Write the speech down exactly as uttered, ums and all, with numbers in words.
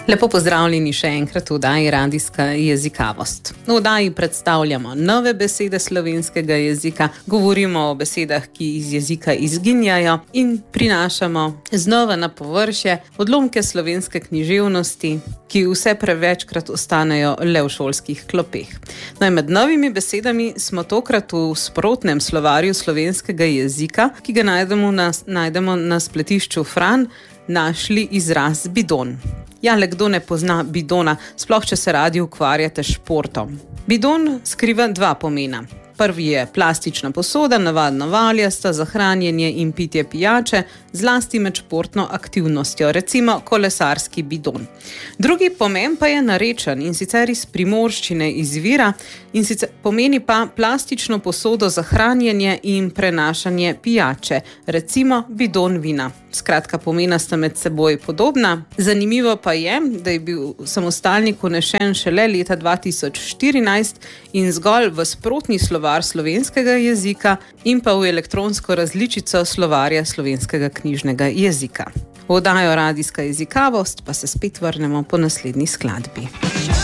Lepo pozdravljeni še enkrat v oddaji Radijska jezikavost. V oddaji predstavljamo nove besede slovenskega jezika, govorimo o besedah, ki iz jezika izginjajo in prinašamo znova na površje odlomke slovenske književnosti, ki vse prevečkrat ostanejo le v šolskih klopeh. No in med novimi besedami smo tokrat v sprotnem slovarju slovenskega jezika, ki ga najdemo na, najdemo na spletišču Fran, našli izraz bidon. Ja, le kdo ne pozna bidona, sploh če se radi ukvarjate s športom. Bidon skriva dva pomena. Prvi je plastična posoda, navadno valjasta za hranjenje in pitje pijače, zlasti med športno aktivnostjo, recimo kolesarski bidon. Drugi pomen pa je narečen in sicer iz primorščine izvira in sicer pomeni pa plastično posodo za hranjenje in prenašanje pijače, recimo bidon vina. Skratka, pomena sta med seboj podobna. Zanimivo pa je, da je bil samostalnik vnešen šele leta dva tisoč štirinajst in zgolj v sprotni slovar slovenskega jezika in pa v elektronsko različico slovarja slovenskega knjižnega jezika. V oddajo Radijska jezikavost pa se spet vrnemo po naslednji skladbi.